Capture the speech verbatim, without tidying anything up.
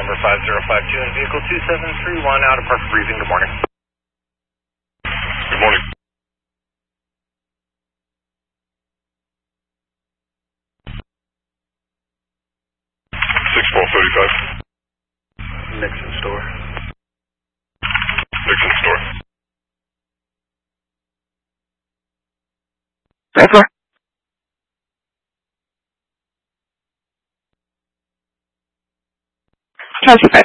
number five zero five two and vehicle two seven three one out of Park Breezing. Good morning. Good morning. six twelve thirty-five. Nixon store. Nixon store. Transfer. Transfer.